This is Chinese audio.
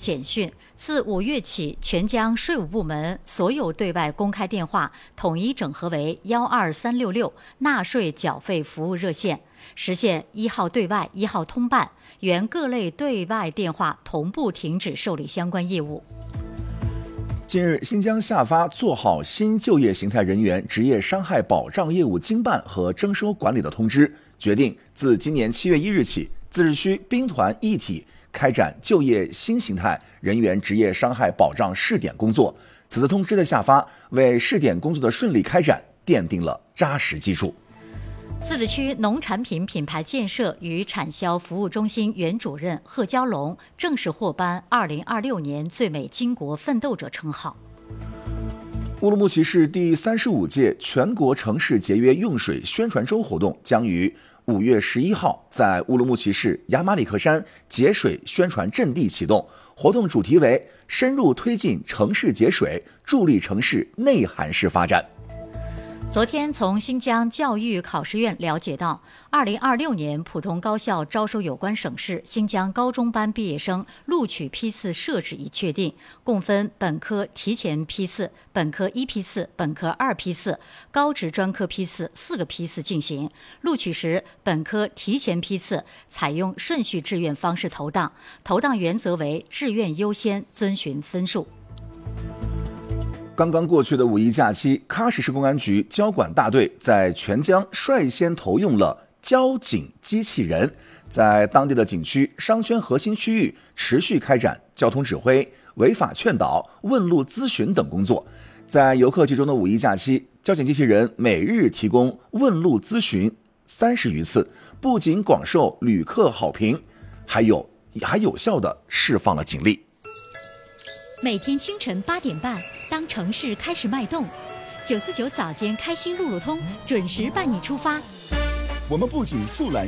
简讯，自5月起，全将税务部门所有对外公开电话统一整合为12366纳税缴费服务热线，实现1号对外、1号通办，原各类对外电话同步停止受理相关业务。 近日，新疆下发做好新就业形态人员职业伤害保障业务经办和征收管理的通知，决定自今年7月1日起，自治区兵团一体开展就业新形态人员职业伤害保障试点工作。此次通知的下发，为试点工作的顺利开展奠定了扎实基础。 自治区农产品品牌建设与产销服务中心原主任贺娇龙正式获颁2026年最美巾帼奋斗者称号。 乌鲁木齐市第35届全国城市节约用水宣传周活动将于5月11号在乌鲁木齐市雅马里克山节水宣传阵地启动。活动主题为深入推进城市节水，助力城市内涵式发展。 昨天从新疆教育考试院了解到，2026年普通高校招收有关省市新疆高中班毕业生录取批次设置已确定，共分本科提前批次、本科1批次、本科2批次、高职专科批次4个批次进行。录取时，本科提前批次采用顺序志愿方式投档，投档原则为志愿优先，遵循分数。 刚刚过去的5一假期，喀什市公安局交管大队在全疆率先投用了交警机器人，在当地的景区、商圈核心区域持续开展交通指挥、违法劝导、问路咨询等工作。在游客集中的5一假期，交警机器人每日提供问路咨询30余次，不仅广受旅客好评，还有效地释放了警力。 每天清晨8点半，当城市开始脉动，949早间开心路路通准时伴你出发。 我们不仅速览